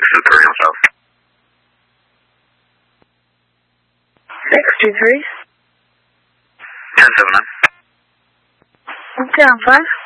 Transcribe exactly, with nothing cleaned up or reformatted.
six two three on South. six two three? ten seven nine. Down five.